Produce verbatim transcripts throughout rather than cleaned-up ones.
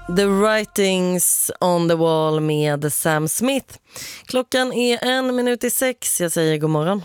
The Writings on the Wall med Sam Smith. Klockan är en minut i sex. Jag säger god morgon.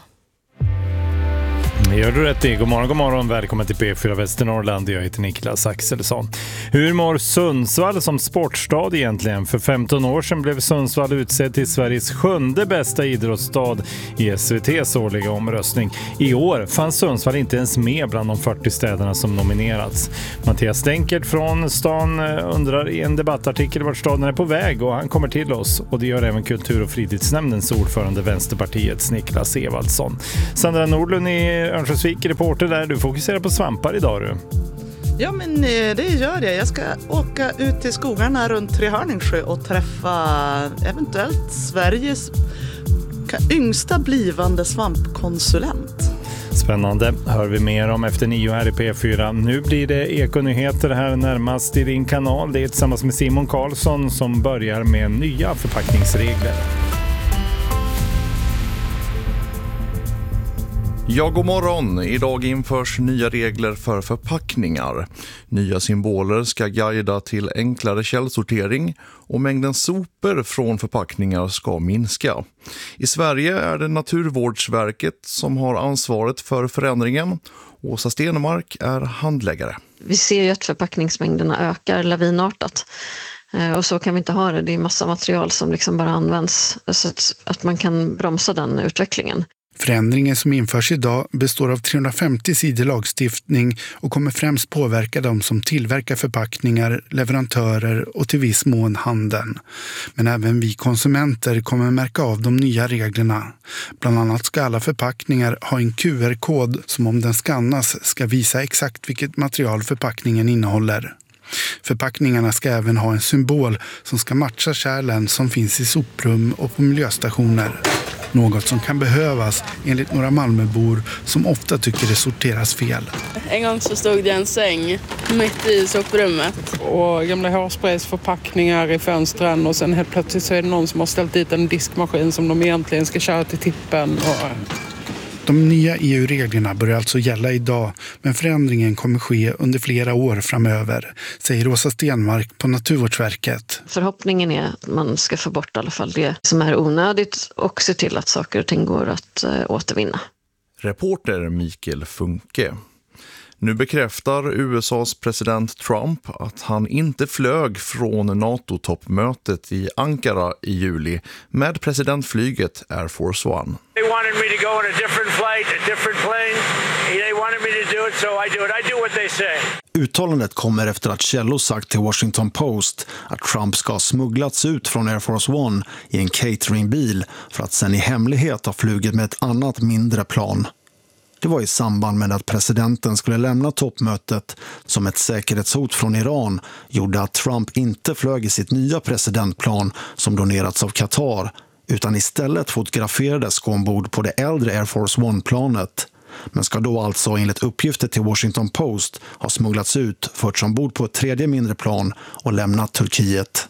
Gör du rätt i. God morgon, god morgon. Välkommen till P fyra Västernorrland. Jag heter Niklas Axelsson. Hur mår Sundsvall som sportstad egentligen? För femton år sedan blev Sundsvall utsedd till Sveriges sjunde bästa idrottsstad i S V T:s årliga omröstning. I år fanns Sundsvall inte ens med bland de fyrtio städerna som nominerats. Mattias Stänkert från stan undrar i en debattartikel vart staden är på väg, och han kommer till oss. Och det gör även kultur- och fritidsnämndens ordförande Vänsterpartiets Niklas Evaldsson. Sandra Nordlund i Örnsköldsvik, reporter där. Du fokuserar på svampar idag, du. Ja, men det gör jag. Jag ska åka ut till skogarna runt Trehörningsjö och träffa eventuellt Sveriges yngsta blivande svampkonsulent. Spännande. Hör vi mer om efter nio här i P fyra. Nu blir det ekonyheter här närmast i din kanal. Det är tillsammans med Simon Karlsson som börjar med nya förpackningsregler. Ja, god morgon. Idag införs nya regler för förpackningar. Nya symboler ska guida till enklare källsortering och mängden sopor från förpackningar ska minska. I Sverige är det Naturvårdsverket som har ansvaret för förändringen. Åsa Stenmark är handläggare. Vi ser ju att förpackningsmängderna ökar lavinartat. Och så kan vi inte ha det. Det är massa material som liksom bara används så att, att man kan bromsa den utvecklingen. Förändringen som införs idag består av trehundrafemtio sidor lagstiftning och kommer främst påverka de som tillverkar förpackningar, leverantörer och till viss mån handeln. Men även vi konsumenter kommer märka av de nya reglerna. Bland annat ska alla förpackningar ha en Q R-kod som om den skannas ska visa exakt vilket material förpackningen innehåller. Förpackningarna ska även ha en symbol som ska matcha kärlen som finns i soprum och på miljöstationer. Något som kan behövas enligt några Malmöbor som ofta tycker det sorteras fel. En gång så stod det en säng mitt i soprummet. Och gamla hårspraysförpackningar i fönstren, och sen helt plötsligt så är det någon som har ställt dit en diskmaskin som de egentligen ska köra till tippen. Och... De nya E U-reglerna börjar alltså gälla idag, men förändringen kommer ske under flera år framöver, säger Åsa Stenmark på Naturvårdsverket. Förhoppningen är att man ska få bort i alla fall det som är onödigt och se till att saker och ting går att äh, återvinna. Reporter Mikael Funke. Nu bekräftar U S A:s president Trump att han inte flög från NATO-toppmötet i Ankara i juli med presidentflyget Air Force One. They wanted me to go on a different flight, a different plane. They wanted me to do it, so I do it. I do what they say. Uttalandet kommer efter att källor sagt till Washington Post att Trump ska ha smugglats ut från Air Force One i en cateringbil för att sen i hemlighet ha flugit med ett annat mindre plan. Det var i samband med att presidenten skulle lämna toppmötet som ett säkerhetshot från Iran gjorde att Trump inte flög i sitt nya presidentplan som donerats av Qatar, utan istället fotograferades ombord på det äldre Air Force One-planet. Men ska då alltså enligt uppgifter till Washington Post ha smugglats ut, förts ombord på ett tredje mindre plan och lämnat Turkiet.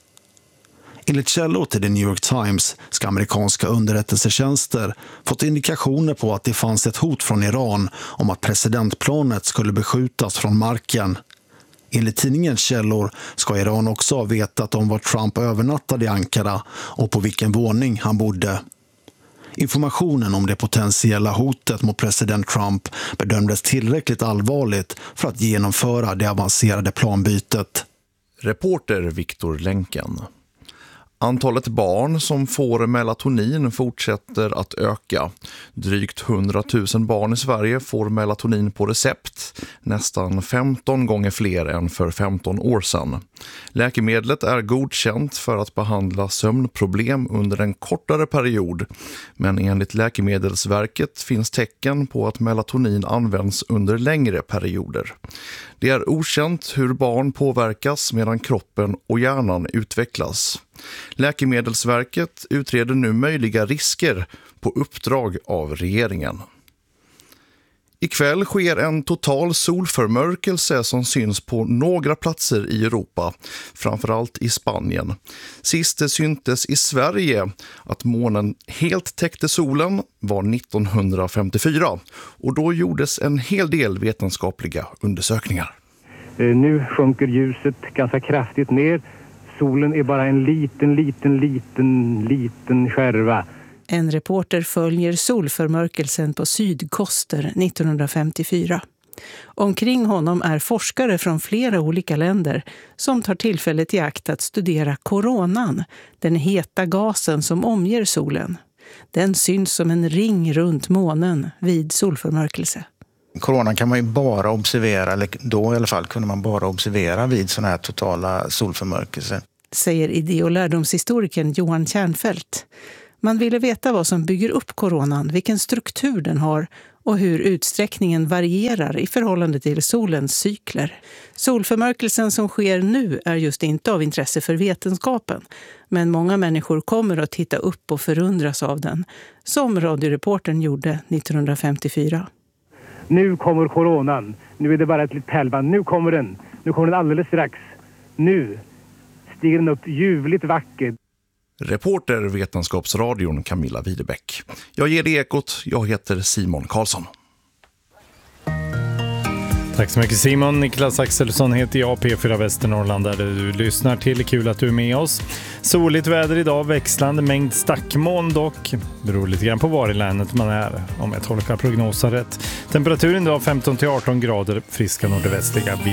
Enligt källor till The New York Times ska amerikanska underrättelsetjänster fått indikationer på att det fanns ett hot från Iran om att presidentplanet skulle beskjutas från marken. Enligt tidningens källor ska Iran också ha vetat om var Trump övernattade i Ankara och på vilken våning han bodde. Informationen om det potentiella hotet mot president Trump bedömdes tillräckligt allvarligt för att genomföra det avancerade planbytet. Reporter Viktor Länken. Antalet barn som får melatonin fortsätter att öka. Drygt hundratusen barn i Sverige får melatonin på recept, nästan femton gånger fler än för femton år sedan. Läkemedlet är godkänt för att behandla sömnproblem under en kortare period, men enligt Läkemedelsverket finns tecken på att melatonin används under längre perioder. Det är okänt hur barn påverkas medan kroppen och hjärnan utvecklas. Läkemedelsverket utreder nu möjliga risker på uppdrag av regeringen. Ikväll sker en total solförmörkelse som syns på några platser i Europa, framförallt i Spanien. Sist det syntes i Sverige att månen helt täckte solen var nittonhundrafemtiofyra och då gjordes en hel del vetenskapliga undersökningar. Nu sjunker ljuset ganska kraftigt ner. Solen är bara en liten, liten, liten, liten skärva. En reporter följer solförmörkelsen på Sydkoster nittonhundrafemtiofyra. Omkring honom är forskare från flera olika länder som tar tillfället i akt att studera koronan, den heta gasen som omger solen. Den syns som en ring runt månen vid solförmörkelse. Coronan kan man ju bara observera, eller då i alla fall kunde man bara observera vid sådana här totala solförmörkelser. Säger idé- och lärdomshistorikern Johan Kärnfält. Man ville veta vad som bygger upp koronan, vilken struktur den har och hur utsträckningen varierar i förhållande till solens cykler. Solförmörkelsen som sker nu är just inte av intresse för vetenskapen, men många människor kommer att titta upp och förundras av den, som radioreportern gjorde nittonhundrafemtiofyra. Nu kommer coronan. Nu är det bara ett litet pärlband. Nu kommer den. Nu kommer den alldeles strax. Nu stiger den upp ljuvligt vackert. Reporter Vetenskapsradion Camilla Widebäck. Jag ger det ekot. Jag heter Simon Karlsson. Tack så mycket Simon. Niklas Axelsson heter jag, P fyra Västernorrland där du lyssnar till. Kul att du är med oss. Soligt väder idag, växlande mängd stackmoln dock. Beror lite grann på var i länet man är, om jag tolkar prognosen rätt. Temperaturen idag femton till arton grader, friska nordvästliga